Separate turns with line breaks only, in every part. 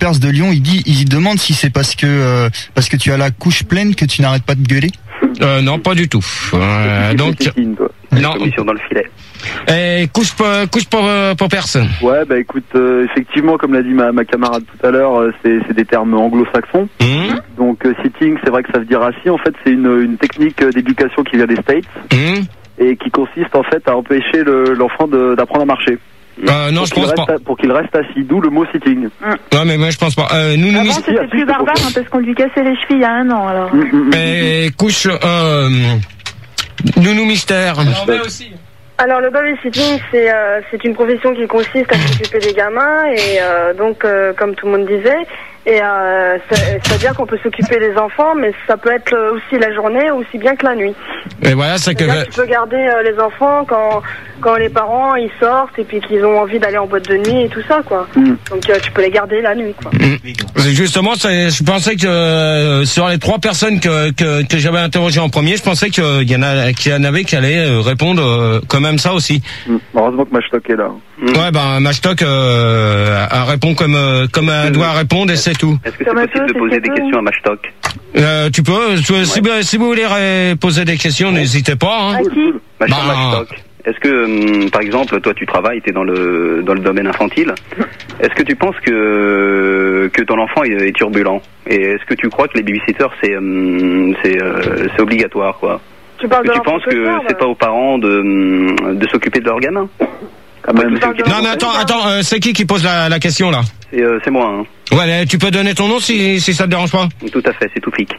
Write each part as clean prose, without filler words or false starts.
Perse de Lyon, il demande si c'est parce que tu as la couche pleine que tu n'arrêtes pas de gueuler.
Non, pas du tout. Donc,
non. Commission dans le filet.
Et couche pour personne.
Ouais, bah écoute, effectivement, comme l'a dit ma camarade tout à l'heure, c'est des termes anglo-saxons. Donc sitting, c'est vrai que ça veut dire assis. En fait, c'est une technique d'éducation qui vient des States et qui consiste en fait à empêcher l'enfant d'apprendre à marcher.
Non, je pense pas.
Pour qu'il reste assis, d'où le mot sitting.
Ouais, mais moi je pense pas.
Avant, c'était plus barbare parce qu'on lui cassait les chevilles il y a 1 an. Alors.
Et couche nounou mystère.
Alors le babysitting, c'est une profession qui consiste à s'occuper des gamins et donc comme tout le monde disait, et c'est-à-dire qu'on peut s'occuper des enfants, mais ça peut être aussi la journée aussi bien que la nuit.
Et voilà, c'est que
tu peux garder les enfants quand les parents ils sortent et puis qu'ils ont envie d'aller en boîte de nuit et tout ça quoi. Donc tu peux les garder la nuit quoi.
Justement, je pensais que sur les 3 personnes que j'avais interrogées en premier, je pensais qu'il y en avait qui allaient répondre quand même ça aussi.
Heureusement que Mashtok est là.
Ouais, ben Mashtok répond comme elle doit répondre et c'est tout.
Est-ce que c'est possible de poser des questions à Mashtok?
Tu peux, si vous voulez poser des questions, n'hésitez pas. Hein.
À qui?
Mashtok. Est-ce que, par exemple, toi tu travailles, t'es dans le domaine infantile, est-ce que tu penses que ton enfant est turbulent? Et est-ce que tu crois que les babysitters c'est obligatoire quoi?
Tu penses
que
c'est
pas aux parents de s'occuper de leur gamin? Non mais attends, c'est qui pose la question là?
C'est moi. Hein.
Ouais, tu peux donner ton nom si ça te dérange pas?
Tout à fait, c'est tout flic.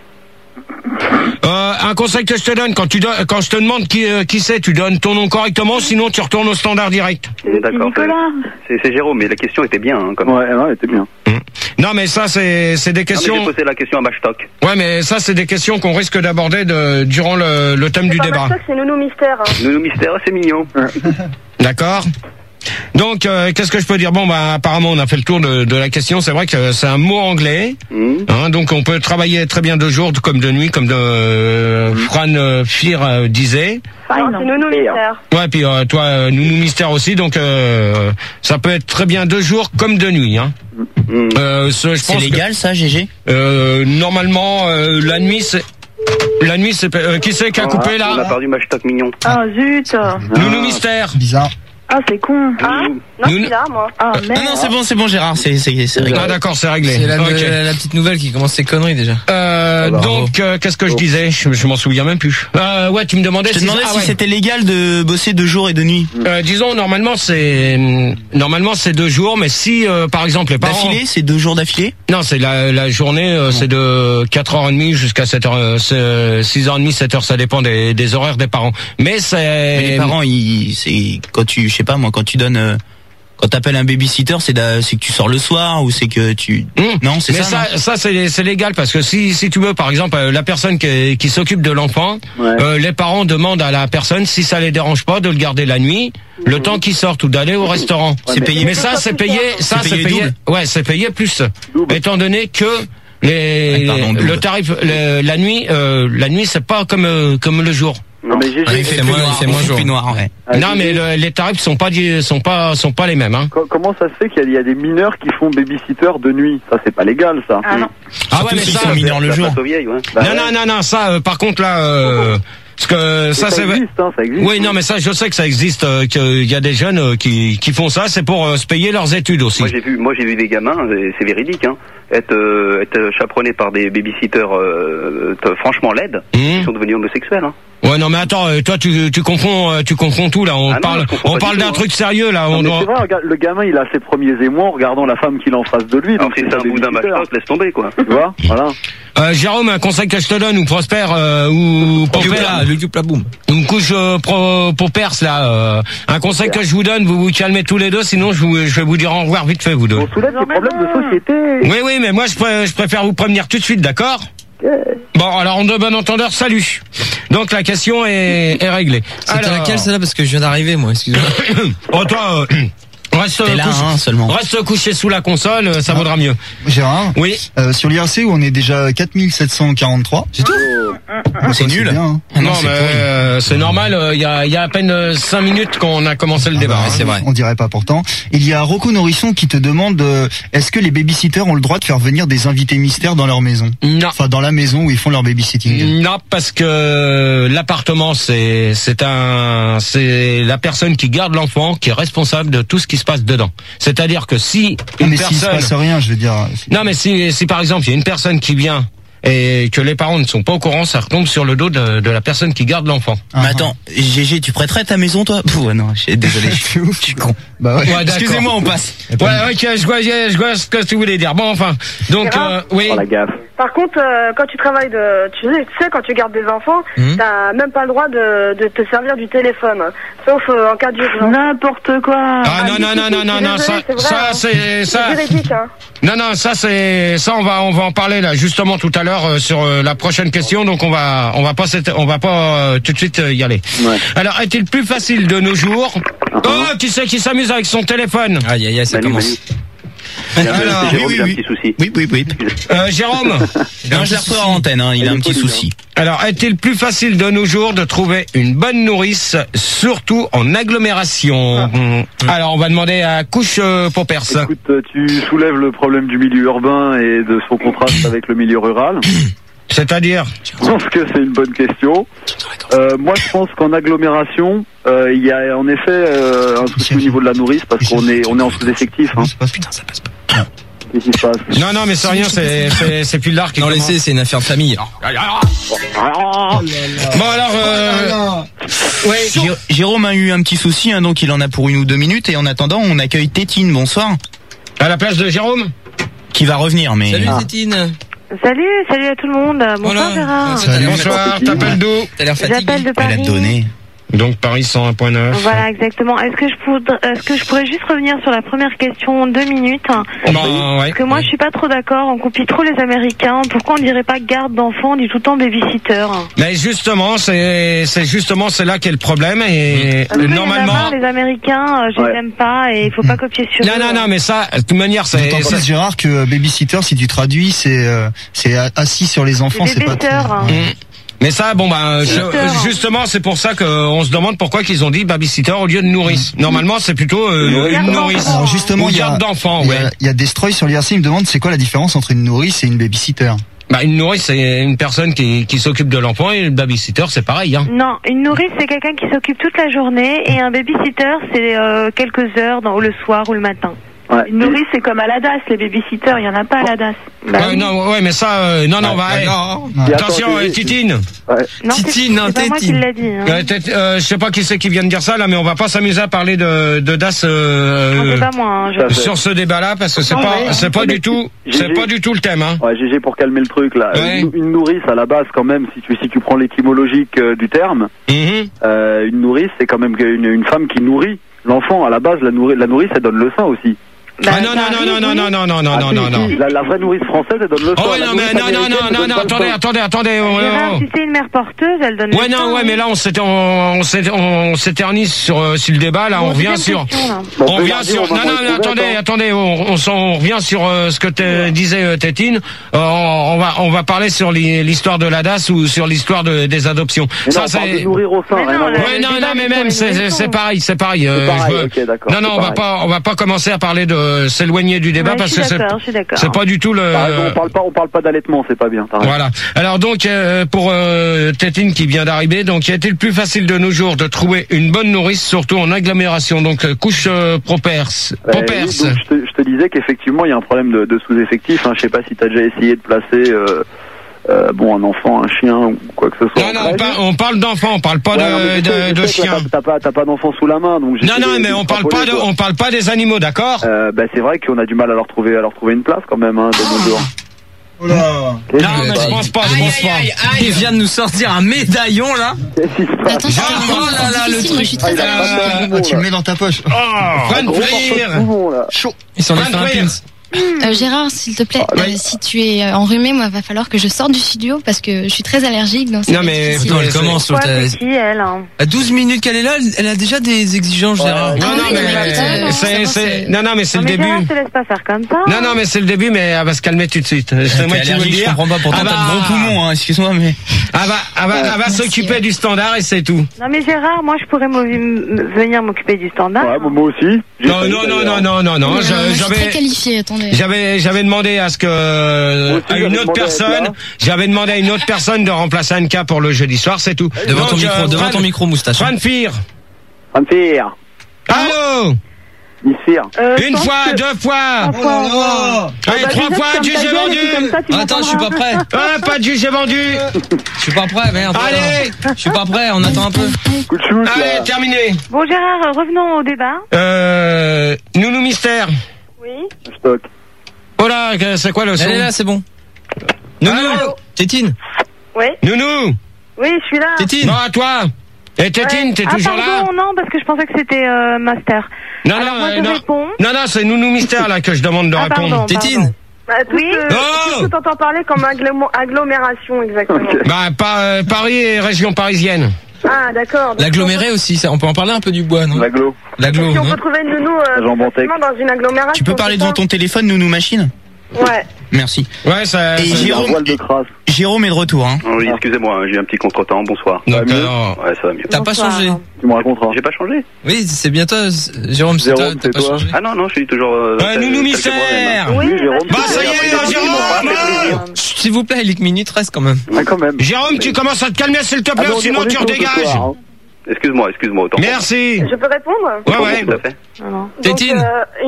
Un conseil que je te donne, quand je te demande qui c'est, tu donnes ton nom correctement, sinon tu retournes au standard direct.
D'accord. C'est Jérôme, mais la question était bien. Hein,
ouais, elle était bien.
Non, mais ça c'est des questions.
J'ai posé la question à Mashtok.
Ouais, mais ça c'est des questions qu'on risque d'aborder durant le thème du débat.
Mashtok, c'est Nounou Mystère. Hein.
Nounou Mystère, c'est mignon.
D'accord. Donc, qu'est-ce que je peux dire? Bon, bah, apparemment, on a fait le tour de la question. C'est vrai que c'est un mot anglais. Hein, donc, on peut travailler très bien de jour comme de nuit, comme Fran Fir disait.
C'est Nounou Mystère.
Ouais, puis toi, Nounou Mystère aussi. Donc, ça peut être très bien de jour comme de nuit. Hein.
C'est légal, ça, GG?
Normalement, la nuit, c'est... qui c'est qui a coupé là?
On a perdu Mashtok mignon.
Ah zut.
Nounou Mystère.
Bizarre.
Ah c'est con.
Ah non, c'est là moi.
Ah merde.
Non, c'est bon Gérard, c'est réglé.
Ah d'accord, c'est réglé.
C'est la petite nouvelle qui commence ses conneries déjà.
Donc qu'est-ce que je disais? Je m'en souviens même plus. Ouais, tu me demandais.
Je te demandais si c'était légal de bosser de jour et de nuit.
Disons normalement c'est 2 jours, mais si par exemple les parents
d'affilée, c'est 2 jours d'affilée?
Non, c'est la journée, c'est de 4h30 jusqu'à 7h, 6h30, 7h, ça dépend des horaires des parents. Mais
les parents, c'est quand quand tu donnes, quand t'appelles un babysitter, c'est que tu sors le soir ou c'est que tu... Non, c'est ça.
Mais ça c'est légal parce que si tu veux, par exemple, la personne qui s'occupe de l'enfant, les parents demandent à la personne si ça les dérange pas de le garder la nuit, le temps qu'il sorte ou d'aller au restaurant.
C'est payé.
Mais ça c'est payé,
double.
Ouais, c'est payé plus. Étant donné que le tarif, la nuit c'est pas comme le jour.
Non mais
il fait moins jour. Noir, ouais.
Non mais les tarifs sont pas les mêmes hein.
Comment ça se fait qu'il y a des mineurs qui font babysitter de nuit? Ça c'est pas légal ça.
Ah non.
Ah ouais mais ça
sont mineurs le jour.
Non ça par contre là parce que ça c'est
existe, hein, ça existe.
Oui non mais ça je sais que ça existe qu'il y a des jeunes qui font ça, c'est pour se payer leurs études aussi.
Moi j'ai vu des gamins, c'est véridique hein, être chaperonnés par des babysitters franchement laides, qui sont devenus homosexuels hein.
Ouais non mais attends, toi tu confonds tout là, on parle d'un truc sérieux là.
C'est vrai, regarde, le gamin il a ses premiers émois en regardant la femme qu'il a en face de lui. Donc c'est un bout d'un Mashtok, laisse tomber quoi. Tu vois, voilà.
Jérôme, un conseil que je te donne, ou Prosper, ou Popper, une couche pour Perse là, un conseil que je vous donne, vous calmez tous les deux, sinon je vais vous dire au revoir vite fait vous deux.
On soulève des problèmes de société.
Oui mais moi je préfère vous prévenir tout de suite, d'accord? Bon, alors on de bon entendeur, salut. Donc la question est réglée.
C'était laquelle celle-là parce que je viens d'arriver moi, excusez-moi.
Oh toi reste couché sous la console, ça vaudra mieux.
Gérard.
Oui.
Sur l'IRC où on est déjà 4743.
C'est tout.
C'est nul.
Bien, hein.
Non, mais c'est normal. Il y a à peine 5 minutes qu'on a commencé le débat.
c'est vrai.
On dirait pas pourtant. Il y a Rocco Norisson qui te demande est-ce que les babysitters ont le droit de faire venir des invités mystères dans leur maison?
Non.
Enfin, dans la maison où ils font leur babysitting.
Non, parce que l'appartement, c'est la personne qui garde l'enfant qui est responsable de tout ce qui se passe dedans. C'est-à-dire que si une
mais s'il se
personne...
passe rien, je veux dire.
Non, mais si par exemple il y a une personne qui vient et que les parents ne sont pas au courant, ça retombe sur le dos de la personne qui garde l'enfant.
Mais attends, GG, tu prêterais ta maison, toi? Non, désolé, je suis con.
Bah ouais.
Ouais,
excusez-moi, on passe.
Ouais, ok, je vois ce que tu voulais dire. Bon, enfin, donc, oui.
Oh, la gaffe.
Par contre, quand tu travailles tu sais, quand tu gardes des enfants, t'as même pas le droit de te servir du téléphone, sauf en cas d'urgence.
N'importe quoi.
Ah non, ça c'est ça.
C'est juridique, hein.
Non, ça on va en parler là justement tout à l'heure sur la prochaine question. Donc on va pas tout de suite y aller.
Ouais.
Alors, est-il plus facile de nos jours? Oh, qui c'est qui s'amuse avec son téléphone?
Aïe, ça commence.
Alors,
Jérôme, j'ai un petit souci.
Oui.
Jérôme.
Non, je l'ai reçu en antenne, il a un petit souci.
Alors, est-il plus facile de nos jours de trouver une bonne nourrice, surtout en agglomération? Alors, on va demander à Couche Popers.
Écoute, tu soulèves le problème du milieu urbain et de son contraste avec le milieu rural.
C'est-à-dire?
Je pense que c'est une bonne question. Moi, je pense qu'en agglomération, il y a en effet un souci au niveau de la nourrice parce qu'on est en sous-effectif. Hein.
Putain, ça passe pas.
Qu'est-ce qui se passe?
Non, mais c'est rien, c'est plus l'art qui
Non,
commence.
laissez, c'est une affaire de famille.
Bon, alors, oui.
Jérôme a eu un petit souci, donc il en a pour 1 ou 2 minutes, et en attendant, on accueille Tétine, bonsoir.
À la place de Jérôme?
Qui va revenir, mais...
Salut Tétine.
Salut à tout le monde. Bonsoir Gérard.
Salut. Bonsoir, t'appelles d'où?
T'as l'air fatigué.
J'appelle de
Elle a
Paris.
donné.
Donc Paris 101.9.
Voilà, exactement. Est-ce que je pourrais juste revenir sur la première question 2 minutes?
Bon, ouais.
Parce que moi, je suis pas trop d'accord. On copie trop les Américains. Pourquoi on dirait pas garde d'enfants, on dit tout le temps babysitter?
Mais justement, c'est là qu'est le problème et
Parce que
normalement.
les Américains, je les aime pas et il faut pas copier sur eux.
Non, mais ça, de toute manière, c'est.
D'autant plus, Gérard, que babysitter, si tu traduis, c'est assis sur les enfants, c'est pas.
Mais ça, justement, c'est pour ça qu'on se demande pourquoi qu'ils ont dit babysitter au lieu de nourrice. Normalement, c'est plutôt une nourrice.
Alors justement, il y a
d'enfants,
il y a Destroy sur l'IRC, il me demande c'est quoi la différence entre une nourrice et une babysitter.
Une nourrice, c'est une personne qui s'occupe de l'enfant, et le babysitter, c'est pareil, hein.
Non, une nourrice, c'est quelqu'un qui s'occupe toute la journée, et un babysitter, c'est quelques heures le soir ou le matin.
Ouais.
Une nourrice, c'est comme à la DAS, les babysitters, il y en a pas à la DAS.
Mais ça, attention, Titine.
Ouais.
Non,
Titine,
c'est pas moi qui l'a dit. Hein.
Je sais pas qui c'est qui vient de dire ça là, mais on va pas s'amuser à parler de DAS
c'est pas moi.
sur ce débat-là parce que c'est pas du tout le thème. Hein.
Ouais, GG, pour calmer le truc là.
Ouais.
Une nourrice à la base quand même, si tu prends l'étymologique du terme, une nourrice c'est quand même une femme qui nourrit l'enfant. À la base, la nourrice elle donne le sein aussi.
Non.
La vraie nourrice française, elle donne le sang.
Oh, non, attendez.
Si c'est une mère porteuse, elle donne le sang.
Mais là, on s'éternise sur le débat, là, on revient sur... On revient sur... Attendez, on revient sur ce que disait Tétine. On va parler sur l'histoire de la DAS ou sur l'histoire des adoptions.
Ça, c'est... nourrir au sein.
Mais même, c'est pareil.
Ok, d'accord.
Non, on va pas commencer à parler de s'éloigner du débat parce que c'est pas du tout le.
On parle pas d'allaitement, c'est pas bien.
Voilà. Alors donc pour Tétine qui vient d'arriver, donc est-il plus facile de nos jours de trouver une bonne nourrice, surtout en agglomération? Donc Couche Popers.
Donc, je te disais qu'effectivement il y a un problème de sous-effectif. Je sais pas si t'as déjà essayé de placer. Un enfant, un chien ou quoi que ce soit.
Non, on parle d'enfant, on parle pas de chien.
T'as pas d'enfant sous la main, donc.
Non, mais on parle pas des animaux, d'accord?
C'est vrai qu'on a du mal à leur trouver une place quand même, de nos jours.
Oh là.
Non, mais je pense pas.
Il vient de nous sortir un médaillon là.
Attends,
oh là, le truc.
Je suis très
Tu le mets dans ta poche.
Chaud.
Ils sont les Philippines.
Gérard, s'il te plaît, si tu es enrhumé, moi, va falloir que je sorte du studio parce que je suis très allergique. Donc
non, mais elle commence. À 12 minutes qu'elle est là, elle a déjà des exigences, Gérard.
Non, mais c'est le début.
Gérard, te laisse pas faire comme ça.
Non, mais c'est le début, mais elle va se calmer tout de suite. C'est moi qui vous le dire.
Je comprends pas, pourtant t'as de gros poumons, hein, excuse-moi, mais.
Elle va s'occuper du standard et c'est tout.
Non, mais Gérard, moi, je pourrais venir m'occuper du standard.
Ouais, moi aussi.
Non.
Je suis très qualifié, attendez.
J'avais demandé à ce que j'avais demandé à une autre personne de remplacer Anka pour le jeudi soir, c'est tout.
Devant ton micro, moustache.
Franfir. Allô. Une fois, deux fois. Allez, 3 fois, du j'ai vendu.
Attends, je suis pas prêt.
Pas du j'ai vendu.
Je suis pas prêt, merde.
Allez.
Je suis pas prêt, on attend un peu.
Coup de chouche.
Allez, terminé.
Bon, Gérard, revenons au débat.
Nounou Mystère.
Oui.
Stock.
Oh là, c'est quoi le son?
Elle est là, c'est bon. Nounou. Tétine.
Oui.
Nounou.
Oui, je suis là.
Tétine.
Non, à toi. Et Tétine, t'es toujours là?
Non, parce que je pensais que c'était Master.
Non,
alors, moi, je réponds.
Non, c'est Nounou Mystère là que je demande de répondre.
Tétine.
Oui. Tout t'entends parler comme agglomération, exactement.
Okay.
Bah, Paris et région parisienne.
Ah, d'accord.
L'aggloméré aussi, on peut en parler un peu du bois, non?
L'aglo.
L'aglo.
Si on peut trouver une nounou facilement dans une agglomération.
Tu peux parler devant ton téléphone, nounou machine?
Ouais.
Merci.
Ouais, ça.
Et Jérôme est de retour, hein.
Oui, excusez-moi, j'ai eu un petit contretemps. Bonsoir.
Donc,
ouais, ça va mieux.
T'as pas changé?
Tu me raconteras.
J'ai pas changé?
Oui, c'est bien toi, Jérôme, c'est toi, t'as pas changé.
Ah non, je suis toujours.
Nounou Mystère.
Oui,
Jérôme.
Bah, ça y est, Jérôme.
S'il vous plaît, les minutes restent quand même.
Ah, quand même.
Jérôme, tu commences à te calmer, s'il te plaît, sinon tu redégages.
Excuse-moi, autant.
Merci.
Je peux répondre?
Ouais.
Tout à fait.
Tétine.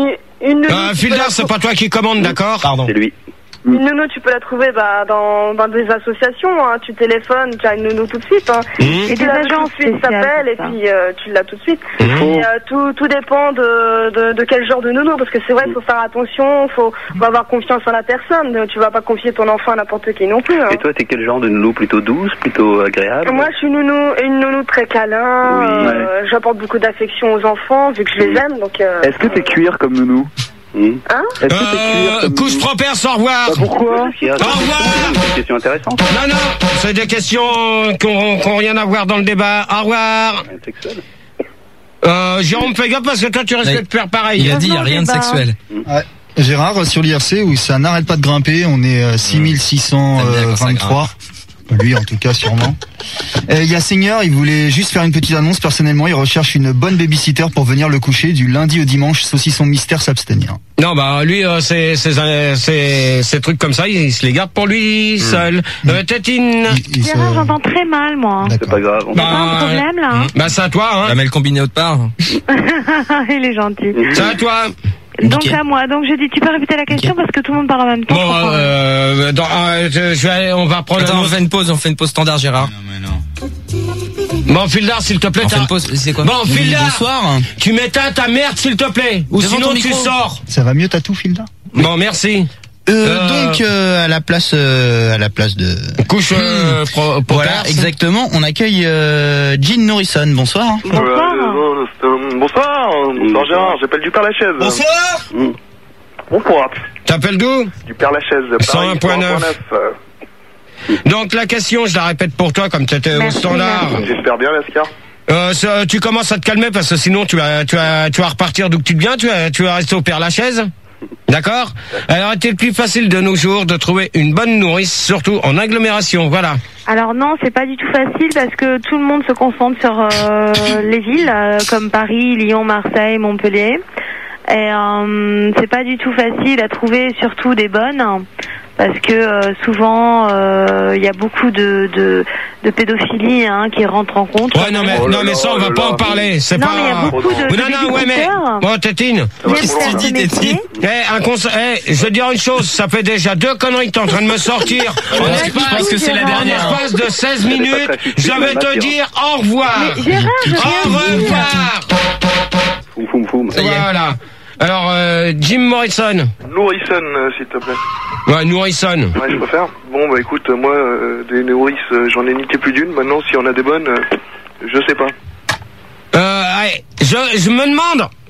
Fildar, c'est pas toi qui commande, d'accord?
Pardon.
C'est lui.
Une nounou, tu peux la trouver dans des associations. Hein. Tu téléphones, tu as une nounou tout de suite. Hein.
Et des agences
qui t'appellent et puis tu l'as tout de suite. Et tout dépend de quel genre de nounou, parce que c'est vrai, il faut faire attention, faut avoir confiance en la personne. Tu vas pas confier ton enfant à n'importe qui non plus. Hein.
Et toi, t'es quel genre de nounou? Plutôt douce, plutôt agréable?
Moi, je suis une nounou très câlin. J'apporte beaucoup d'affection aux enfants vu que je les aime. Donc.
Est-ce que t'es cuir comme nounou?
Hein?
Est-ce que t'es cuir?
Couche propre, au revoir.
Pourquoi?
Au revoir.
C'est une question intéressante.
Non, c'est des questions qui n'ont rien à voir dans le débat. Au revoir.
Sexuel.
Jérôme, fais gaffe parce que toi tu risques de faire pareil.
Il a dit, il n'y a rien de sexuel.
Ouais. Gérard, sur l'IRC où ça n'arrête pas de grimper, on est 6623. Lui, en tout cas, sûrement. Il y a Seigneur, il voulait juste faire une petite annonce. Personnellement, il recherche une bonne babysitter pour venir le coucher du lundi au dimanche, saucisson mystère s'abstenir.
Non, bah, lui, ces trucs comme ça, il se les garde pour lui seul. Tétine.
Gérard, j'entends très mal, moi.
C'est pas grave.
Pas un problème, là. Hein.
Bah, c'est à toi, hein.
La mêle combinée autre part.
Il est gentil.
C'est à toi.
Donc à moi. Donc je dis, tu peux répéter la question parce que tout le monde parle en même temps.
Bon, on va prendre.
Attends, on fait une pause standard, Gérard.
Non. Bon, Fildar, s'il te plaît,
on fait une pause. C'est quoi?
Bon, Fildar.
Bonsoir.
Tu m'éteins ta merde, s'il te plaît. Ou sinon tu sors.
Ça va mieux, t'as tout, Fildar?
Bon, merci.
Donc à la place de
couche
voilà, exactement, on accueille Jean Norrison. Bonsoir.
Bonsoir Gérard, j'appelle du Père-Lachaise.
Bonsoir.
Bonsoir.
T'appelles d'où?
Du Père-Lachaise.
101.9. Donc la question, je la répète pour toi comme tu étais au standard.
J'espère bien, Lascar.
Tu commences à te calmer parce que sinon tu vas repartir d'où tu viens, tu vas rester au Père-Lachaise. D'accord? Alors, était le plus facile de nos jours de trouver une bonne nourrice, surtout en agglomération, voilà.
Alors non, c'est pas du tout facile parce que tout le monde se concentre sur les villes comme Paris, Lyon, Marseille, Montpellier. Et c'est pas du tout facile à trouver, surtout des bonnes. Parce que souvent il y a beaucoup de pédophilie qui rentre en compte.
Ouais, non mais ça on va pas en parler, c'est pas.
Non mais il y a beaucoup de
Bon, Tétine.
Qu'est-ce que tu dis, Tétine?
Je veux dire une chose, ça fait déjà 2 conneries que t'es en train de me sortir.
Je pense que c'est la dernière.
En espace de 16 minutes, je vais te dire au revoir. Au revoir.
Foum.
Voilà. Alors, Jim Morrison.
Nourrisson, s'il te plaît.
Ouais, Nourrisson.
Ouais, je préfère. Bon, bah écoute, moi, des nourrices, j'en ai niqué plus d'une. Maintenant, s'il y en a des bonnes, je sais pas.
Je me demande,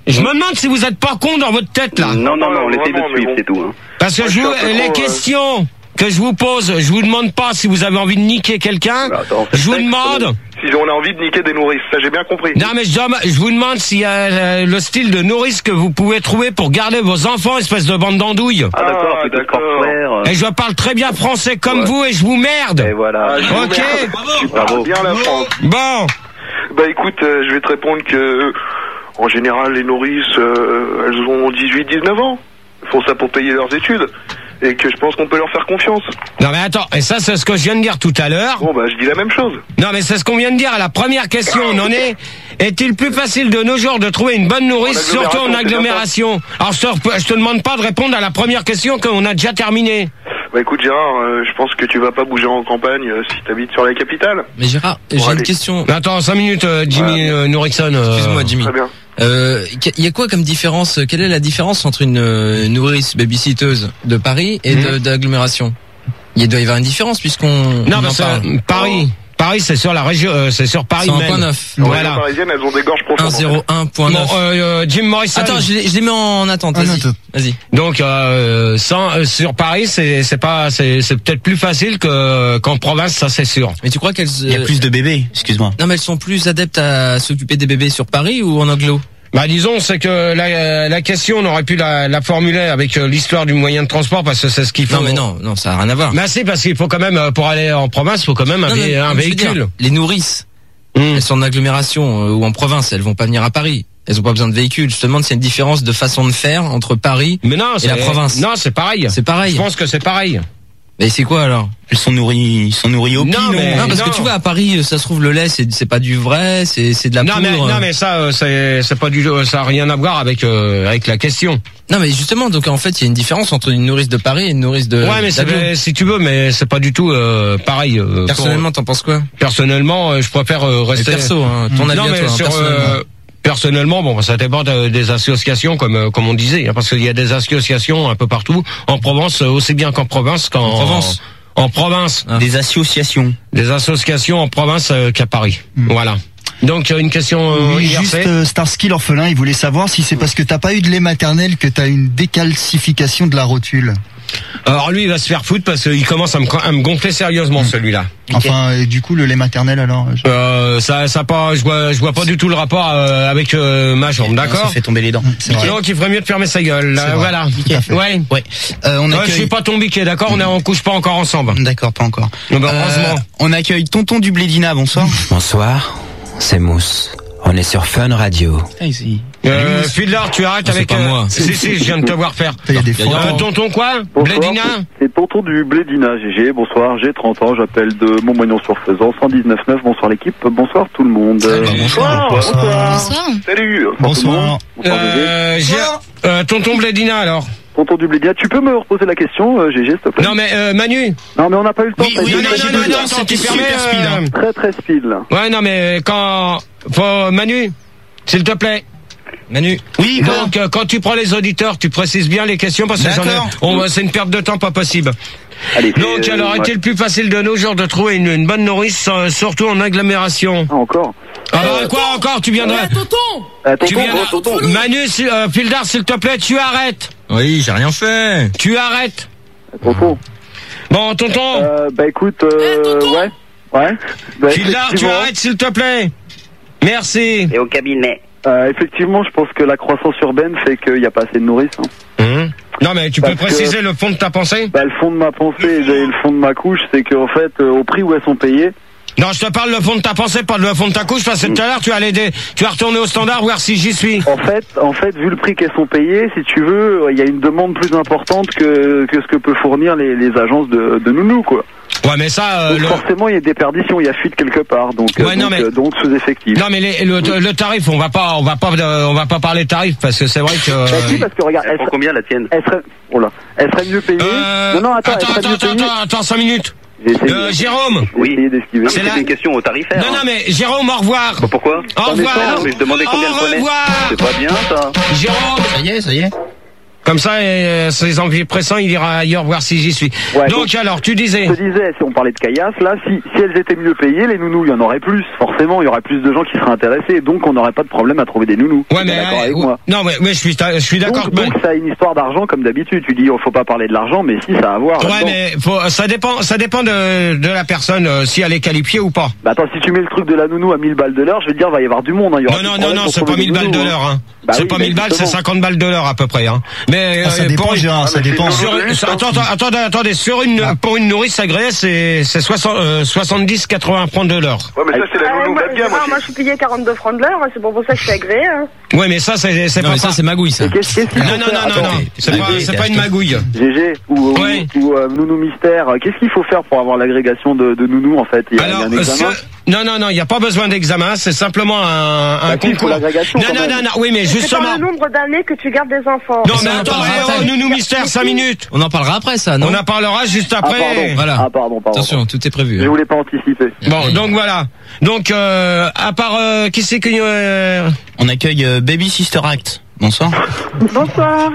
Je me demande si vous êtes pas con dans votre tête, là.
Non, on essaie de suivre, c'est tout. Hein.
Parce que les questions que je vous pose, je vous demande pas si vous avez envie de niquer quelqu'un. Je vous demande...
Si on a envie de niquer des nourrices, ça j'ai bien compris.
Non, mais je vous demande s'il y a le style de nourrice que vous pouvez trouver pour garder vos enfants, espèce de bande d'andouilles.
Ah d'accord.
Et je parle très bien français comme vous et je vous merde.
Et voilà.
Ok.
Tu parles bien la France.
Bon.
Bah écoute, je vais te répondre que, en général, les nourrices, elles ont 18-19 ans. Elles font ça pour payer leurs études. Et que je pense qu'on peut leur faire confiance.
Non mais attends, et ça c'est ce que je viens de dire tout à l'heure.
Bon bah je dis la même chose.
Non mais c'est ce qu'on vient de dire à la première question, on en est. Est-il plus facile de nos jours de trouver une bonne nourrice, surtout en agglomération? Alors je te demande pas de répondre à la première question qu'on a déjà terminée.
Bah écoute Gérard, je pense que tu vas pas bouger en campagne si t'habites sur la capitale.
Mais Gérard, j'ai une question.
Attends, 5 minutes, Jimmy Nourixon.
Excuse-moi Jimmy.
Très bien.
Il y a quoi comme différence? Quelle est la différence entre une nourrice babysitteuse de Paris et d'agglomération? Il doit y avoir une différence puisqu'on...
Non, parce que Paris, c'est sur la région, c'est sur Paris même.
101.9.
Voilà. Les parisiennes, elles ont des gorges profondes.
101.9.
Bon, Jim Morrison.
Attends, je les mets en attente. Vas-y.
Donc, sur Paris, c'est peut-être plus facile qu'en province, ça c'est sûr.
Mais tu crois qu'elles...
Il y a plus de bébés, excuse-moi.
Non, mais elles sont plus adeptes à s'occuper des bébés sur Paris ou en agglo?
Bah disons, c'est que la question, on aurait pu la formuler avec l'histoire du moyen de transport parce que c'est ce qu'il faut.
Non mais non, ça a rien à voir.
Mais c'est parce qu'il faut quand même, pour aller en province, il faut quand même un véhicule.
Dire, les nourrices, elles sont en agglomération ou en province, elles vont pas venir à Paris. Elles ont pas besoin de véhicule. Je te demande s'il y a une différence de façon de faire entre Paris et la province.
Non, c'est pareil.
C'est pareil.
Je pense que c'est pareil.
Mais c'est quoi alors?
Ils sont nourris au pied,
non, parce que tu vois, à Paris, ça se trouve, le lait, c'est pas du vrai, c'est de la poudre.
Non, mais ça, c'est pas ça a rien à voir avec la question.
Non, mais justement, donc, en fait, il y a une différence entre une nourrice de Paris et une nourrice de...
Ouais, mais si tu veux, mais c'est pas du tout, pareil.
Personnellement, t'en penses quoi?
Personnellement, je préfère rester...
Perso, hein, ton avis à toi,
personnellement, bon, ça dépend des associations, comme on disait, hein, parce qu'il y a des associations un peu partout, en Provence, aussi bien qu'en province, en province.
Des associations.
Des associations en province qu'à Paris. Voilà. Donc, une question
juste Starsky l'orphelin, il voulait savoir si c'est parce que t'as pas eu de lait maternel que t'as une décalcification de la rotule.
Alors lui, il va se faire foutre parce qu'il commence à me gonfler sérieusement, celui-là.
Enfin, et du coup, le lait maternel, alors
ça pas, je vois pas du tout le rapport avec ma jambe, d'accord?
Ça fait tomber les dents.
Donc, il ferait mieux de fermer sa gueule. Voilà.
Ouais.
Je suis pas ton biquet, d'accord? On couche pas encore ensemble.
D'accord, pas encore.
Heureusement.
On accueille Tonton du Blédina, bonsoir.
Bonsoir, c'est Mousse. On est sur Fun Radio.
Fidlar, tu arrêtes avec
moi.
Si, je viens de te voir faire.
Il y a des fois.
Tonton quoi?
Bonsoir,
Blédina?
c'est Tonton du Blédina, GG. Bonsoir, j'ai 30 ans, j'appelle de Montmoignon-sur-Faisan, 119.9. Bonsoir l'équipe, bonsoir tout le monde.
Bonsoir.
Salut.
Bonsoir.
Tonton Blédina alors.
Tonton du Blédina, tu peux me reposer la question, GG, s'il te plaît?
Non mais Manu.
Non mais on n'a pas eu le temps.
Non, c'était super speed.
Très speed là.
Ouais, non mais Manu, s'il te plaît.
Manu.
Oui, donc quand tu prends les auditeurs, tu précises bien les questions parce que c'est une perte de temps pas possible.
Allez,
donc alors est-il plus facile de nos jours de trouver une bonne nourrice, surtout en agglomération?
Encore.
Quoi encore? Tu viendrais?
Tonton.
Manu, Fildar, s'il te plaît, tu arrêtes.
Oui, j'ai rien fait.
Tu arrêtes.
Tonton.
Bon, tonton.
Bah écoute, ouais. Bah,
Fildar, tu arrêtes, s'il te plaît. Merci.
Et au cabinet.
Effectivement, je pense que la croissance urbaine fait qu'il n'y a pas assez de nourrices.
Non, mais tu peux préciser le fond de ta pensée?
Le fond de ma pensée et le fond de ma couche, c'est qu'en fait, au prix où elles sont payées...
Non, je te parle le fond de ta pensée, pas le fond de ta couche, parce que tout à l'heure, tu vas retourner au standard, voir si j'y suis.
En fait, vu le prix qu'elles sont payées, si tu veux, il y a une demande plus importante que ce que peut fournir les agences de nounous, quoi.
Ouais, mais ça,
donc forcément, il y a des perditions, il y a fuite quelque part, donc sous-effectif.
Non, mais le tarif, on va pas parler tarif, parce que c'est vrai que...
si, parce que regarde,
pour combien la tienne?
Elle serait mieux payée.
Attends, 5 minutes. Jérôme.
Oui. C'est une question au tarifaire.
Non, mais Jérôme, au revoir.
Pourquoi?
Au revoir.
Mais je demandais combien elle prenait. C'est pas bien, ça.
Jérôme.
Ça y est.
Comme ça, ses envies pressants, il ira ailleurs voir si j'y suis.
Ouais,
donc alors, tu disais.
Je te disais, si on parlait de caillasses, là, si elles étaient mieux payées, les nounous, il y en aurait plus. Forcément, il y aurait plus de gens qui seraient intéressés, donc on n'aurait pas de problème à trouver des nounous.
Ouais, mais non, mais je suis d'accord.
Donc ça a une histoire d'argent comme d'habitude. Tu dis, faut pas parler de l'argent, mais si, ça a à voir.
Ouais, mais ça dépend de la personne si elle est qualifiée ou pas.
Bah attends, si tu mets le truc de la nounou à 1000 balles de l'heure, je vais te dire, va y avoir du monde. Hein.
Non, c'est pas 1000 balles de l'heure. Hein.
Bah
c'est pas 1000 balles, c'est 50 balles de l'heure à peu près. Hein. Mais
ça dépend, Gérard, ça dépend.
Attendez, pour une nourrice agréée, c'est 70-80 francs de l'heure.
Ouais, mais ça, c'est la nounou bas de gamme aussi.
Moi, je suis payé 42 francs de l'heure, c'est pour ça que je suis agréé. Hein.
Ouais, mais ça, c'est pas
ça, c'est magouille, ça.
Non, c'est pas une magouille.
GG ou nounou mystère, qu'est-ce qu'il faut faire pour avoir l'agrégation de nounou, en fait? Il y a un examen?
Non, il n'y a pas besoin d'examen, c'est simplement un concours. Non, oui, mais justement.
C'est le nombre d'années que tu gardes des enfants.
Non, mais attends, nounou mystère, 5 minutes.
On en parlera après, ça, non?
On en parlera juste après.
Voilà.
Pardon.
Attention, tout est prévu.
Je voulais pas anticiper.
Bon, donc voilà. Donc, à part, qui c'est que,
on accueille Baby Sister Act. Bonsoir.
Bonsoir.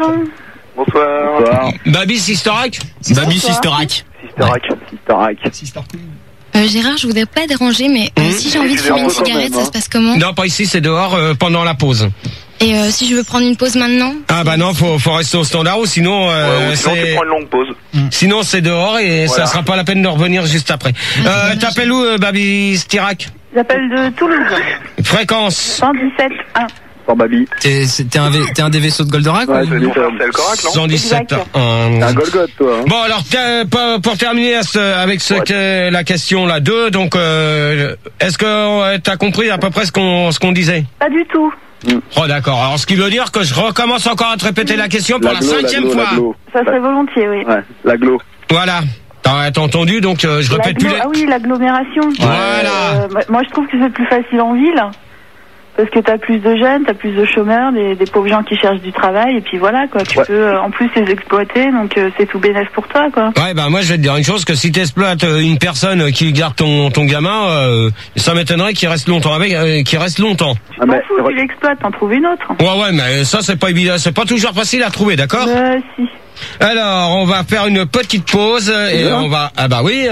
Baby Sister Act?
Baby Sister Act.
Sister Act.
Gérard, je voudrais pas déranger, mais si j'ai envie de fumer une cigarette, ça se passe comment?
Non, pas ici, c'est dehors, pendant la pause.
Et si je veux prendre une pause maintenant?
Ah bah non, faut rester au standard, ou sinon
sinon tu prends une longue pause.
Sinon c'est dehors et ça sera pas la peine de revenir juste après. T'appelles où, Baby Stirac?
J'appelle de Toulouse.
Fréquence
117.1.
Baby.
T'es un des vaisseaux de Goldorak?
Ouais, c'est le Corac, non?
117.
T'es un Golgoth, toi. Hein.
Bon, alors, pour terminer avec la question là 2, donc, est-ce que t'as compris à peu près ce qu'on disait?
Pas du tout.
Oh, d'accord. Alors, ce qui veut dire que je recommence encore à te répéter la question pour la 5e fois.
Ça serait volontiers, oui.
Ouais, l'aglo.
Voilà. T'as entendu, donc, je répète plus.
Ah oui, l'agglomération.
Voilà.
Moi, je trouve que c'est plus facile en ville. Parce que t'as plus de jeunes, t'as plus de chômeurs, des pauvres gens qui cherchent du travail, et puis voilà, quoi. Tu peux, en plus, les exploiter, donc c'est tout bénef pour toi, quoi.
Ouais, bah moi, je vais te dire une chose, que si t'exploites une personne qui garde ton gamin, ça m'étonnerait qu'il reste longtemps avec, qu'il reste longtemps.
Tu t'en fous, tu l'exploites, t'en trouves une autre.
Ouais, mais ça, c'est pas évident, c'est pas toujours facile à trouver, d'accord?
Si.
Alors, on va faire une petite pause, et on va, on en est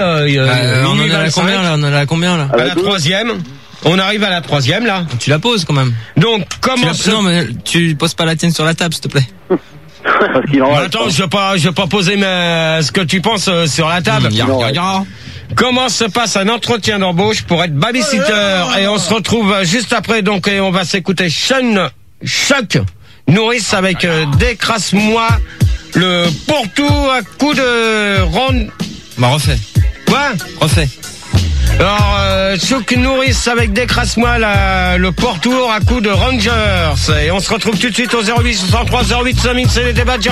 à combien, là?
À la 3e. On arrive à la 3e, là.
Tu la poses quand même.
Donc, comment
Non, mais tu poses pas la tienne sur la table, s'il te plaît.
Attends, je vais pas poser ce que tu penses sur la table. Comment se passe un entretien d'embauche pour être babysitter? Et on se retrouve juste après, donc, et on va s'écouter Choc Nourrice avec Décrasse-moi le pour-tout à coup de ronde.
Bah, refais.
Quoi?
Refais.
Alors, Choc Nourrice avec Décrasse-moi le pourtour à coup de Rangers. Et on se retrouve tout de suite au 08 63 08 5000, c'est les débats de